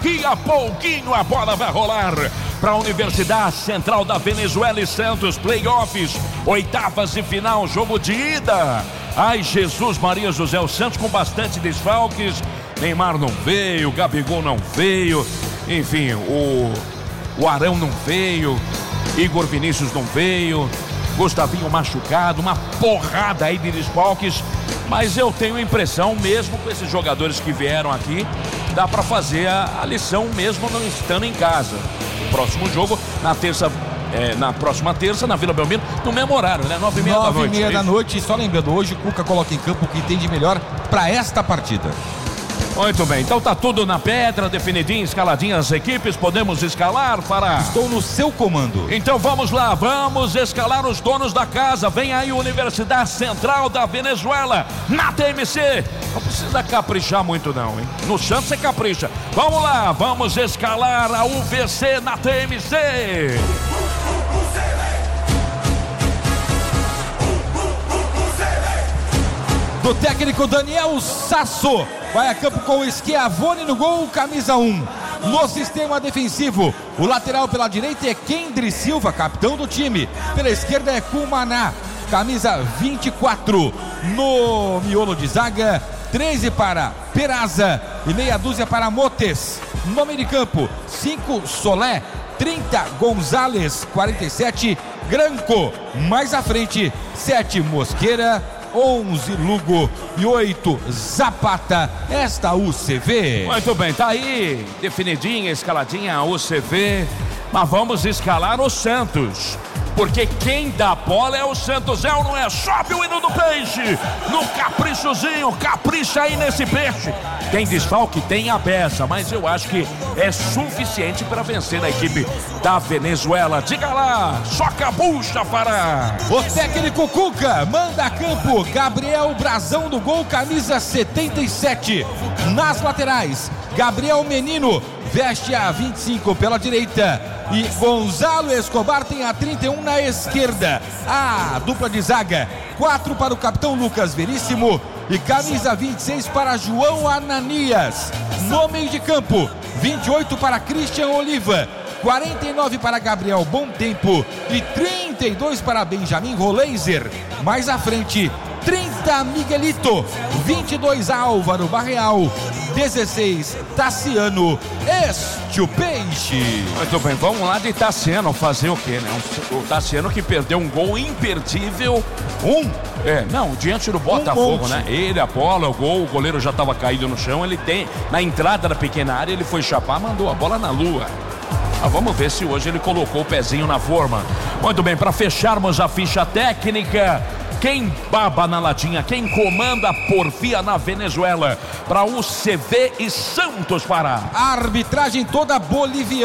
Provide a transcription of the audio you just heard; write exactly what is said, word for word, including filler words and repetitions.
Daqui a pouquinho a bola vai rolar para a Universidade Central da Venezuela e Santos, playoffs, oitavas e final, jogo de ida. Ai, Jesus Maria José, o Santos com bastante desfalques, Neymar não veio, Gabigol não veio, enfim, o, o Arão não veio, Igor Vinícius não veio, Gustavinho machucado, uma porrada aí de desfalques, mas eu tenho a impressão, mesmo com esses jogadores que vieram aqui, dá para fazer a, a lição mesmo não estando em casa. O próximo jogo, na terça, é, na próxima terça, na Vila Belmiro, no mesmo horário, né? Nove e meia da noite. Nove e meia da noite, e só lembrando, hoje o Cuca coloca em campo o que tem de melhor para esta partida. Muito bem, então tá tudo na pedra, definidinho, escaladinho as equipes, podemos escalar para... Estou no seu comando. Então vamos lá, vamos escalar os donos da casa, vem aí Universidade Central da Venezuela, na T M C, não precisa caprichar muito não, hein? No Santos você capricha, vamos lá, vamos escalar a U V C na T M C. Do técnico Daniel Sasso, vai a campo com o Schiavone no gol, camisa um. No sistema defensivo, o lateral pela direita é Kendry Silva, capitão do time. Pela esquerda é Cumaná, camisa vinte e quatro. No miolo de zaga, treze para Peraza e meia dúzia para Motes. No meio de campo, cinco Solé, trinta Gonzalez, quarenta e sete Granco. Mais à frente, sete Mosqueira, onze Lugo e oito Zapata, esta U C V. Muito bem, tá aí, definidinha, escaladinha a U C V, mas vamos escalar o Santos, porque quem dá bola é o Santos, é ou não é? Sobe o hino do peixe, no caprichozinho, capricha aí nesse peixe. Tem desfalque, tem a beça, mas eu acho que é suficiente para vencer a equipe da Venezuela. Diga lá, soca a bucha para... O técnico Cuca manda a campo Gabriel Brazão do gol, camisa setenta e sete. Nas laterais, Gabriel Menino veste a vinte e cinco pela direita e Gonzalo Escobar tem a trinta e um na esquerda. A dupla de zaga, quatro para o capitão Lucas Veríssimo e camisa vinte e seis para João Ananias. No meio de campo, vinte e oito para Christian Oliva, quarenta e nove para Gabriel Bom Tempo e trinta e dois para Benjamin Roleiser. Mais à frente, trinta Miguelito, vinte e dois Álvaro Barreal, dezesseis Tassiano, este o peixe. Muito bem, vamos lá de Tassiano fazer o quê, né? O Tassiano que perdeu um gol imperdível. Um? É, não, diante do Botafogo, um né? Ele, a bola, o gol, o goleiro já estava caído no chão, ele tem, na entrada da pequena área, ele foi chapar, mandou a bola na lua. Ah, vamos ver se hoje ele colocou o pezinho na forma. Muito bem, para fecharmos a ficha técnica, quem baba na latinha, quem comanda a porfia na Venezuela, para U C V e Santos Pará. A arbitragem toda boliviana.